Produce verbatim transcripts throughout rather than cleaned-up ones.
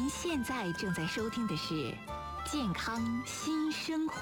您现在正在收听的是《健康新生活》。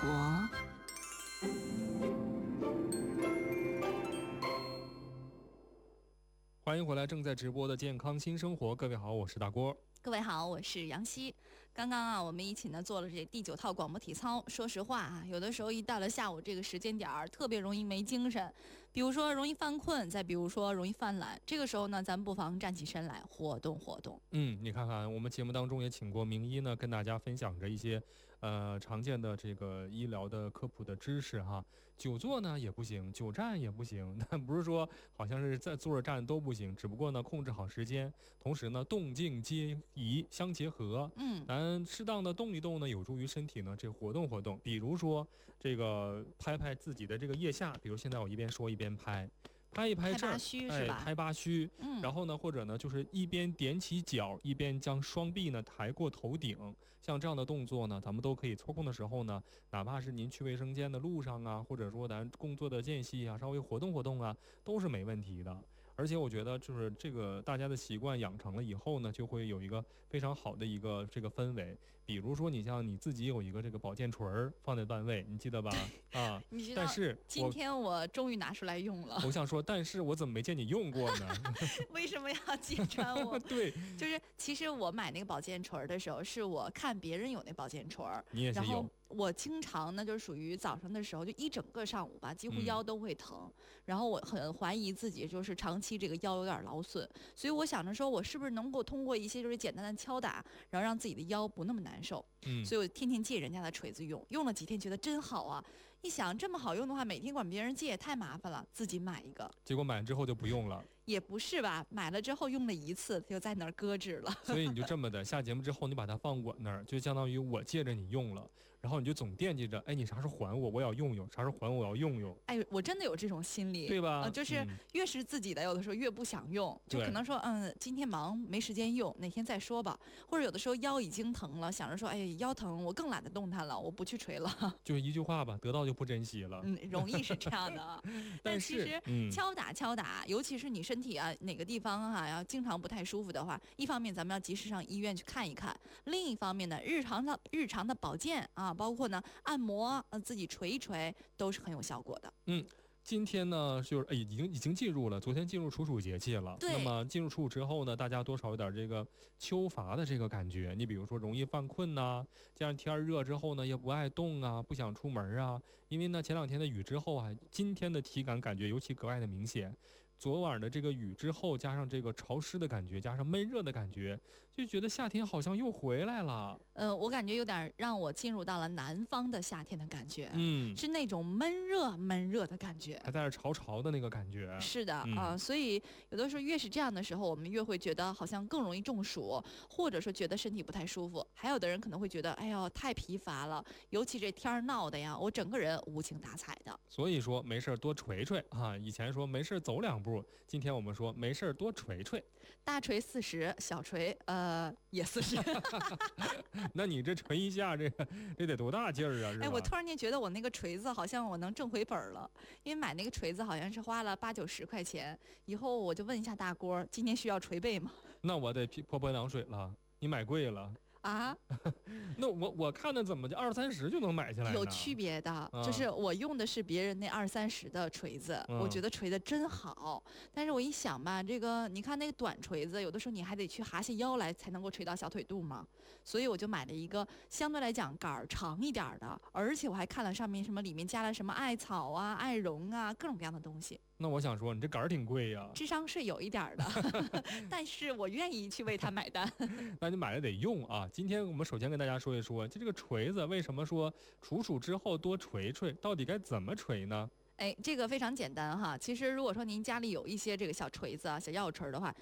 欢迎回来，正在直播的健康新生活。各位好，我是大郭。 各位好，我是杨希。刚刚啊，我们一起呢做了这第九套广播体操。说实话啊，有的时候一到了下午这个时间点儿，特别容易没精神，比如说容易犯困，再比如说容易犯懒。这个时候呢，咱们不妨站起身来活动活动。 嗯，你看看，我们节目当中也请过名医呢，跟大家分享着一些呃常见的这个医疗的科普的知识哈。久坐呢也不行，久站也不行，但不是说好像是在坐着站都不行，只不过呢控制好时间，同时呢动静皆宜相结合。 嗯， 咱适当的动一动呢，有助于身体呢这活动活动。比如说这个拍拍自己的这个腋下，比如现在我一边说一边拍。拍一拍这儿， 拍八虚是吧？ 哎，拍八虚。 嗯， 然后呢，或者呢，就是一边踮起脚，一边将双臂呢抬过头顶。像这样的动作呢，咱们都可以抽空的时候呢，哪怕是您去卫生间的路上啊，或者说咱工作的间隙啊，稍微活动活动啊，都是没问题的。而且我觉得，就是这个大家的习惯养成了以后呢，就会有一个非常好的一个这个氛围。比如说，你像你自己有一个这个保健锤儿放在单位，你记得吧？啊， 你知道， 但是今天我终于拿出来用了。 我想说，但是我怎么没见你用过呢？ 为什么要揭穿我？ 对， 就是其实我买那个保健锤的时候，是我看别人有那保健锤， 你也是有。 我经常呢，就属于早上的时候，就一整个上午吧，几乎腰都会疼。嗯、然后我很怀疑自己就是长期这个腰有点劳损，所以我想着说，我是不是能够通过一些就是简单的敲打，然后让自己的腰不那么难受。 嗯， 所以我天天借人家的锤子用，用了几天觉得真好啊！一想这么好用的话，每天管别人借也太麻烦了，自己买一个。 结果买了之后就不用了。 也不是吧，买了之后用了一次，就在那儿搁置了。 所以你就这么的，下节目之后你把它放我那儿，就相当于我借着你用了，然后你就总惦记着，哎，你啥时候还我，我要用用；啥时候还我，我要用用。 哎，我真的有这种心理， 对吧？ 呃、就是越是自己的，有的时候越不想用，就可能说，嗯，今天忙没时间用，哪天再说吧。或者有的时候腰已经疼了，想着说，哎，腰疼，我更懒得动弹了，我不去捶了。 就一句话吧，得到就不珍惜了。 嗯，容易是这样的。但其实、嗯、敲打敲打，尤其是你身体啊哪个地方哈、啊，要经常不太舒服的话，一方面咱们要及时上医院去看一看，另一方面呢，日常的日常的保健啊，包括呢按摩，呃，自己捶一捶，都是很有效果的。 嗯。今天呢，就是哎，已经已经进入了，昨天进入处暑节气了。 对。 那么进入处暑之后呢，大家多少有点这个秋乏的这个感觉。你比如说容易犯困呐、啊，加上天热之后呢，也不爱动啊，不想出门啊。因为呢，前两天的雨之后啊，今天的体感感觉尤其格外的明显。昨晚的这个雨之后，加上这个潮湿的感觉，加上闷热的感觉，就觉得夏天好像又回来了。 呃，我感觉有点让我进入到了南方的夏天的感觉， 嗯， 是那种闷热闷热的感觉， 还在那潮潮的那个感觉。 是的啊、 嗯呃，所以有的时候越是这样的时候，我们越会觉得好像更容易中暑，或者说觉得身体不太舒服。还有的人可能会觉得，哎呦，太疲乏了，尤其这天闹的呀，我整个人无精打采的。 所以说没事多捶捶啊，以前说没事走两步。今天我们说没事多捶捶， 大捶四十，小捶呃也四十。 那你这捶一下，这个这得多大劲儿啊？是吧？ 哎，我突然间觉得我那个锤子好像我能挣回本了，因为买那个锤子好像是花了八九十块钱。以后我就问一下大郭，今天需要捶背吗？ 那我得泼泼凉水了，你买贵了。 啊， 那我我看的怎么就二三十就能买下来呢？ 有区别的、啊，就是我用的是别人那二三十的锤子、嗯，我觉得锤的真好。但是我一想吧，这个你看那个短锤子，有的时候你还得去哈下腰来才能够锤到小腿肚嘛，所以我就买了一个相对来讲杆儿长一点的，而且我还看了上面什么里面加了什么艾草啊、艾绒啊，各种各样的东西。 那我想说，你这杆儿挺贵呀， 智商是有一点的，但是我愿意去为它买单。 那你买了得用啊！今天我们首先跟大家说一说，就这个锤子为什么说处暑之后多捶捶，到底该怎么捶呢？ 哎，这个非常简单哈。其实如果说您家里有一些这个小锤子啊、小药锤的话，